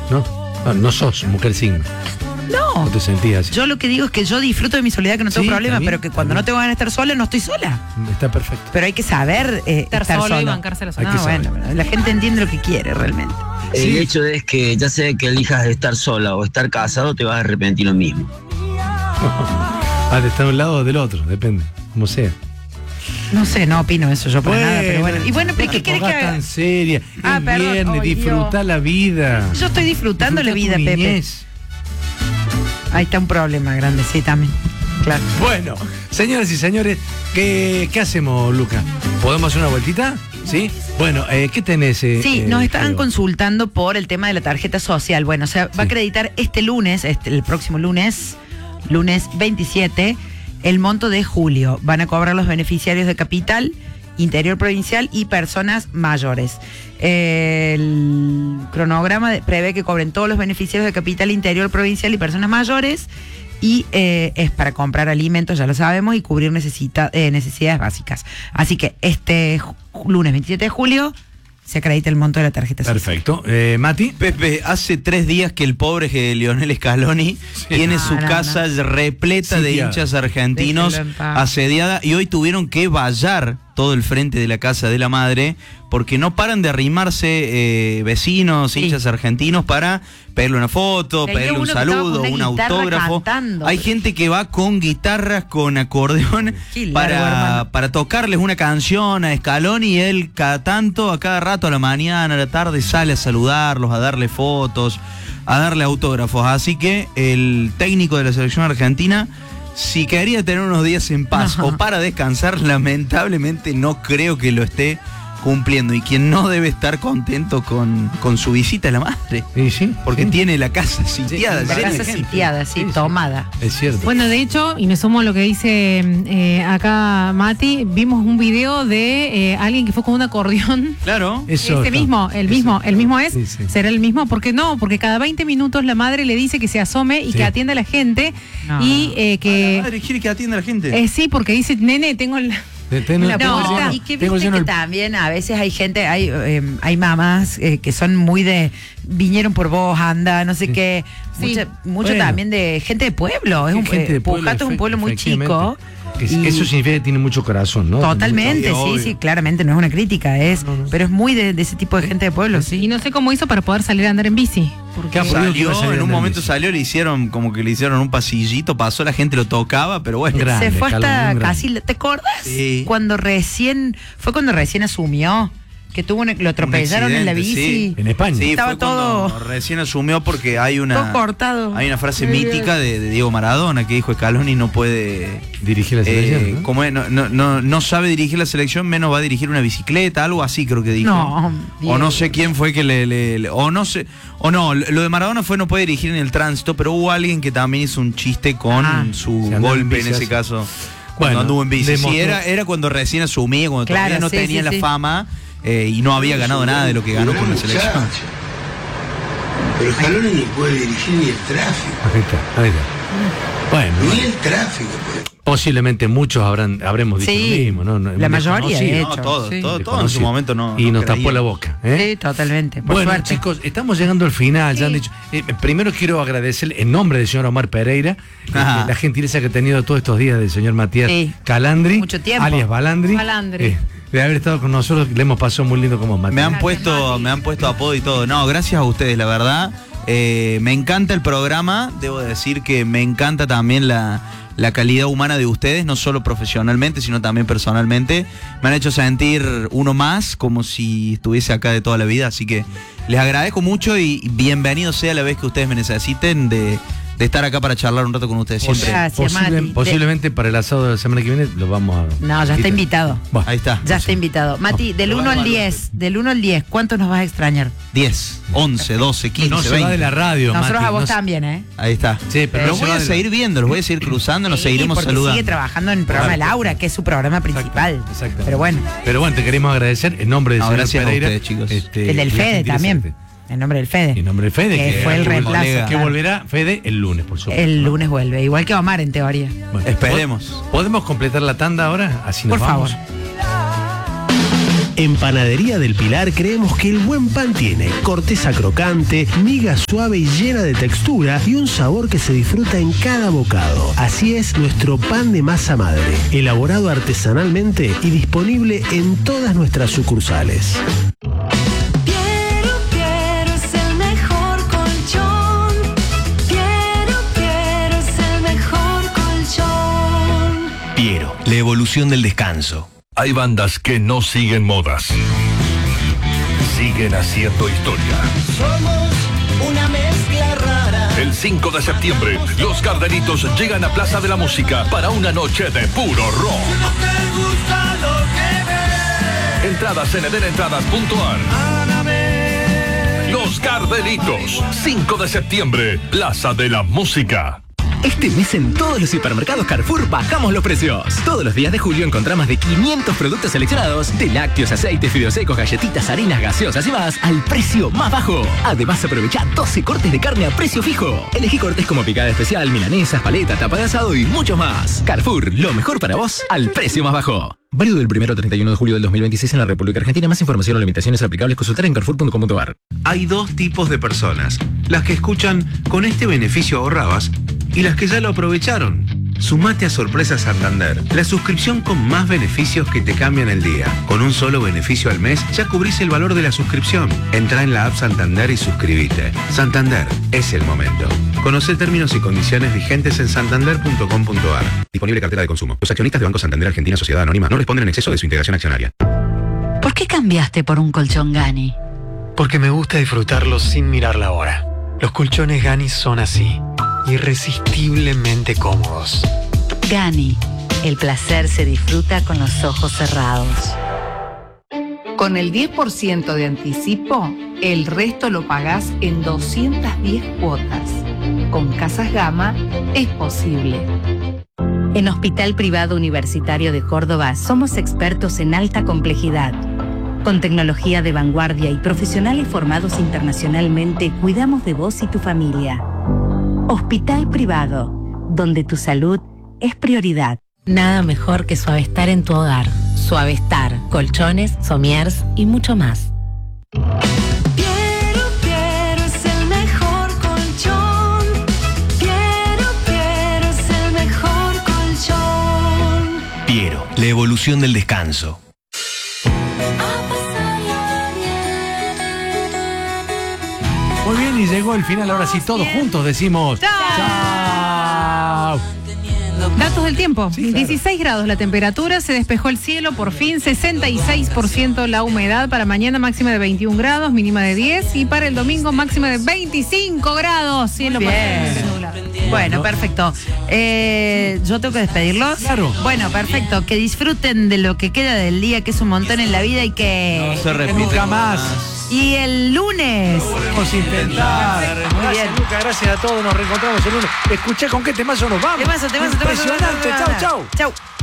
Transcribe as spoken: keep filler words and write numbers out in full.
¿no? No, no sos mujer signo. No. No te sentías así. Yo lo que digo es que yo disfruto de mi soledad, que no tengo Sí, problema, bien, pero que cuando bien. no tengo ganas de estar sola, no estoy sola. Está perfecto. Pero hay que saber eh, Estar, estar solo y solo. bancarse la Hay soledad. que No, saber. bueno, la gente entiende lo que quiere realmente. El Sí. hecho es que ya sea que elijas estar sola o estar casado, te vas a arrepentir lo mismo. Ah, de estar de un lado o del otro, depende, como sea. No sé, no opino eso yo para nada, pero bueno. Y bueno, ¿pero qué no te querés que pongas haga? tan seria. Ah, Es perdón. viernes, Ay, disfruta Dios. la vida. Yo estoy disfrutando la vida, Disfruta tu Pepe. niñez. Ahí está un problema grande, sí, también. Claro. Bueno, señoras y señores, ¿qué, qué hacemos, Luca? ¿Podemos hacer una vueltita? ¿Sí? Bueno, eh, ¿qué tenés? eh, Sí, eh, nos estaban Diego? consultando por el tema de la tarjeta social. Bueno, o sea, va a Sí. acreditar este lunes, este, el próximo lunes, lunes veintisiete, el monto de julio. Van a cobrar los beneficiarios de Capital, Interior Provincial y personas mayores. El cronograma de- prevé que cobren todos los beneficiarios de Capital, Interior Provincial y personas mayores. Y eh, es para comprar alimentos, ya lo sabemos, y cubrir necesita, eh, necesidades básicas. Así que este ju- lunes veintisiete de julio se acredita el monto de la tarjeta social. Perfecto. Eh, Mati. Pepe, hace tres días que el pobre que Lionel Scaloni tiene No, su no, casa repleta de Sitiada. hinchas argentinos, Déjenlo en paz. asediada, y hoy tuvieron que vallar todo el frente de la casa de la madre porque no paran de arrimarse eh, vecinos, Sí. hinchas argentinos para pedirle una foto, Veía pedirle un uno que estaba saludo, con un una guitarra autógrafo. cantando. Hay gente que va con guitarras, con acordeón Qué largo, para, hermano. para tocarles una canción a Scaloni, y él cada tanto, a cada rato, a la mañana, a la tarde, sale a saludarlos, a darle fotos, a darle autógrafos. Así que el técnico de la selección argentina, si quería tener unos días en paz No. o para descansar, lamentablemente no creo que lo esté cumpliendo. Y quien no debe estar contento con, con su visita a la madre, ¿Y sí? porque sí. tiene la casa sitiada. La llena de casa gente. sitiada, sí, Sí, sí. tomada. Es cierto. Bueno, de hecho, y me sumo a lo que dice eh, acá Mati, vimos un video de eh, alguien que fue con un acordeón. Claro. Eso Ese está- mismo, el eso- mismo, el mismo es, Sí, sí. será el mismo, porque no, porque cada veinte minutos la madre le dice que se asome y Sí. que atienda a la gente No. y eh, La que madre quiere que atienda a la gente. eh, sí, porque dice, nene, tengo el... Te- tengo- La tengo puerta. lleno- y que tengo viste lleno que el- también a veces hay gente, hay, eh, hay mamás eh, que son muy de, vinieron por vos, anda, no sé qué, Sí. mucha- mucho Bueno. también de gente de pueblo, es un, gente de eh, pueblo, Pujato es un efe- pueblo muy efectivamente. chico. Que- y- Eso significa que tiene mucho corazón, ¿no? Totalmente, Mucho, sí, obvio. sí, claramente, no es una crítica, es, No, no, no. pero es muy de, de ese tipo de gente de pueblo, Y sí. no sé cómo hizo para poder salir a andar en bici. Porque ¿Qué ha podido que iba a Salió, salir en un andando momento bici? salió, le hicieron como que le hicieron un pasillito, pasó, la gente lo tocaba, pero bueno. Grande, Se fue hasta Calderón, grande. casi, ¿te acordás? Sí. Cuando recién, fue cuando recién asumió, que tuvo una- lo atropellaron en la accidente, bici. sí. En España. Sí, Estaba fue cuando todo- recién asumió, porque hay una Todo cortado. hay una frase mítica de, de Diego Maradona que dijo: Scaloni no puede Dirigir la selección, eh, ¿no? como es, no, no, no, no sabe dirigir la selección, menos va a dirigir una bicicleta, algo así creo que dijo. No, o no sé quién fue que le, le- le- o no sé, o no, lo de Maradona fue no puede dirigir en el tránsito, pero hubo alguien que también hizo un chiste con Ah. su Se andó en golpe en bici ese así. caso. Bueno, Cuando anduvo en bici. demostró- Sí, era, era cuando recién asumía, cuando Claro, todavía no sí, tenía sí, la sí. fama eh, y no había ganado nada de lo que ganó con la selección. Pero Scaloni ni puede dirigir ni el tráfico. Ahí está, ahí está. Bueno, Ni el tráfico puede. posiblemente muchos habrán, habremos dicho Sí, lo mismo, ¿no? No, la mayoría, desconocido, de No, hecho, todo, sí. todo, todo en su desconocido. momento no. Y no nos tapó creía. la boca. ¿eh? Sí, totalmente. Por Bueno, suerte. chicos, estamos llegando al final. Ya han dicho. Eh, primero quiero agradecer en nombre del señor Omar Pereira eh, Ajá. la gentileza que ha tenido todos estos días del señor Matías Sí. Calandri, Mucho tiempo. alias Balandri. Balandri. eh, de haber estado con nosotros, le hemos pasado muy lindo como Matías. Me han Gracias, puesto, Mati. me han puesto apodo y todo. No, gracias a ustedes, la verdad. Eh, me encanta el programa. Debo decir que me encanta también la, la calidad humana de ustedes, no solo profesionalmente, sino también personalmente. Me han hecho sentir uno más, como si estuviese acá de toda la vida. Así que les agradezco mucho y bienvenido sea la vez que ustedes me necesiten de, de estar acá para charlar un rato con ustedes siempre. Gracias, Posible- Mati. posiblemente para el asado de la semana que viene lo vamos a. No, ya está invitado. Bueno, Ahí está. Ya está invitado. Mati, del lo uno vas a al evaluar. diez, del uno al diez, ¿cuánto nos vas a extrañar? diez, once, doce, quince, no se veinte. va de la radio. Nosotros Mati, a vos no se- también, ¿eh? Ahí está. Sí, pero los no se voy va a de la- seguir viendo, los voy a seguir cruzando, nos Sí, seguiremos porque saludando. sigue trabajando en el programa Claro. Laura, que es su programa principal. Exactamente. Pero bueno, Pero bueno, te queremos agradecer en nombre del No, señor gracias a Pereira. ustedes, chicos. este, el del la Fede gentileza también. que- En nombre del Fede. En nombre del Fede. Que fue el que- reemplazo. colega. Que claro. volverá Fede el lunes, por supuesto. El ¿no? lunes vuelve, igual que Omar en teoría. Bueno, Esperemos. ¿pod- ¿Podemos completar la tanda ahora? Así nos Por vamos. favor. En Panadería del Pilar creemos que el buen pan tiene corteza crocante, miga suave y llena de textura y un sabor que se disfruta en cada bocado. Así es nuestro pan de masa madre, elaborado artesanalmente y disponible en todas nuestras sucursales. Piero, la evolución del descanso. Hay bandas que no siguen modas. Siguen haciendo historia. Somos una mezcla rara. El cinco de septiembre, los Gardenitos llegan a Plaza de la Música para una noche de puro rock. Si no te gusta lo que ves. Entradas en edenentradas punto ar. Los Gardenitos, cinco de septiembre, Plaza de la Música. Este mes en todos los hipermercados Carrefour bajamos los precios. Todos los días de julio encontrás más de quinientos productos seleccionados, de lácteos, aceites, fideos secos, galletitas, harinas, gaseosas y más, al precio más bajo. Además aprovecha doce cortes de carne a precio fijo. Elegí cortes como picada especial, milanesas, paletas, tapa de asado y mucho más. Carrefour, lo mejor para vos al precio más bajo. Válido del primero al treinta y uno de julio del dos mil veintiséis en la República Argentina. Más información o limitaciones aplicables consultar en carrefour punto com punto ar. Hay dos tipos de personas. Las que escuchan "con este beneficio ahorrabas" y las que ya lo aprovecharon. Sumate a Sorpresa Santander, la suscripción con más beneficios que te cambian el día. Con un solo beneficio al mes ya cubrís el valor de la suscripción. Entrá en la app Santander y suscríbete. Santander, es el momento. Conocé términos y condiciones vigentes en santander punto com punto ar. Disponible cartera de consumo. Los accionistas de Banco Santander Argentina Sociedad Anónima no responden en exceso de su integración accionaria. ¿Por qué cambiaste por un colchón Gani? Porque me gusta disfrutarlos sin mirar la hora. Los colchones Gani son así, irresistiblemente cómodos. Gani, el placer se disfruta con los ojos cerrados. Con el diez por ciento de anticipo, el resto lo pagás en doscientas diez cuotas. Con Casas Gama es posible. En Hospital Privado Universitario de Córdoba somos expertos en alta complejidad. Con tecnología de vanguardia y profesionales formados internacionalmente, cuidamos de vos y tu familia. Hospital Privado, donde tu salud es prioridad. Nada mejor que Suavestar en tu hogar. Suavestar, colchones, somiers y mucho más. Piero, Piero es el mejor colchón. Piero, Piero es el mejor colchón. Piero, la evolución del descanso. Muy bien, y llegó el final. Ahora sí, todos juntos decimos ¡chao! ¡Chao! Datos del tiempo. Sí, claro. dieciséis grados la temperatura, se despejó el cielo por fin, sesenta y seis por ciento la humedad. Para mañana máxima de veintiún grados, mínima de diez. Y para el domingo máxima de veinticinco grados. Cielo parcialmente nublado. Bueno, perfecto. Eh, ¿Yo tengo que despedirlos? Claro. Bueno, perfecto. Que disfruten de lo que queda del día, que es un montón en la vida y que... No se repite nunca más. Y el lunes... Lo volvemos a intentar. Muy Gracias, bien. Luca. Gracias a todos. Nos reencontramos el lunes. Escuché con qué temazo nos vamos. Temazo, temazo, temazo. Impresionante. Chau, chau. Chau.